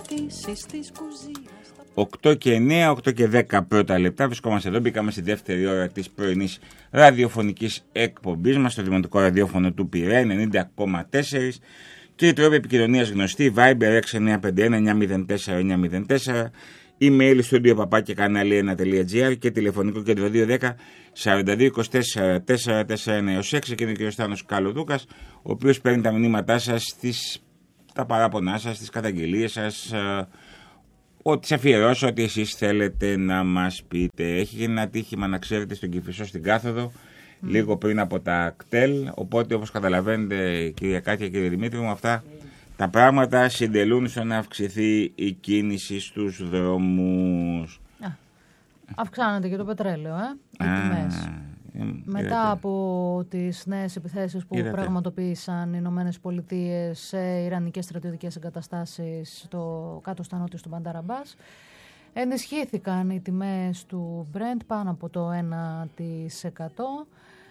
πατήσεις της κουζίνας. 8 και 9, 8 και 10 πρώτα λεπτά. Βρισκόμαστε εδώ. Μπήκαμε στη δεύτερη ώρα της πρωινής ραδιοφωνικής εκπομπής μας στο Δημοτικό Ραδιόφωνο του Πειραιά 90,4. Και η τρόπη επικοινωνίας γνωστή, Viber 6951-904-904, email studio@kanali1.gr και τηλεφωνικό κέντρο 210 4224 449-6. Και είναι ο κ. Στάνος Καλοδούκας, ο οποίος παίρνει τα μηνύματά σας, τα παράπονά σας, τις καταγγελίες σας, ό,τι σε αφιερώσω, ό,τι εσείς θέλετε να μας πείτε. Έχει γίνει ένα ατύχημα, να ξέρετε, στον Κηφισό στην Κάθοδο, λίγο πριν από τα κτέλ. Οπότε, όπως καταλαβαίνετε, κυρία Κάτια, κύριε Δημήτρη μου, αυτά τα πράγματα συντελούν στο να αυξηθεί η κίνηση στους δρόμους. Αυξάνεται και το πετρέλαιο, οι τιμές. Μετά από τις νέες επιθέσεις που πραγματοποίησαν οι Ηνωμένες Πολιτείες σε ιρανικές στρατιωτικές εγκαταστάσεις κάτω στα νότια του Μπαντάρ Αμπάς, ενισχύθηκαν οι τιμές του Brent πάνω από το 1%.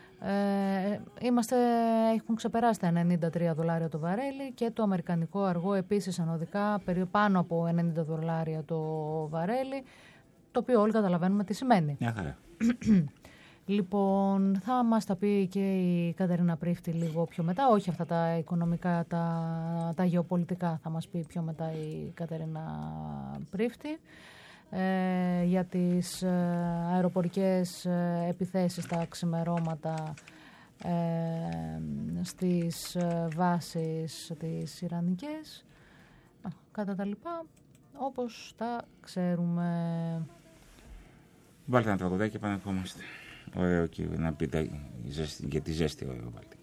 Έχουν ξεπεράσει τα $93 το βαρέλι και το αμερικανικό αργό επίσης ανωδικά πάνω από $90 το βαρέλι, το οποίο όλοι καταλαβαίνουμε τι σημαίνει. Λοιπόν, θα μας τα πει και η Κατερίνα Πρίφτη λίγο πιο μετά, όχι αυτά τα οικονομικά, τα γεωπολιτικά θα μας πει πιο μετά η Κατερίνα Πρίφτη, για τις αεροπορικές επιθέσεις τα ξημερώματα στις βάσεις τις ιρανικές, κατά τα λοιπά, όπως τα ξέρουμε. Βάλτε ένα τραγουδάκι και επανερχόμαστε. Ωραίο και να πείτε για τη ζέστη, ωραίο βάλτε.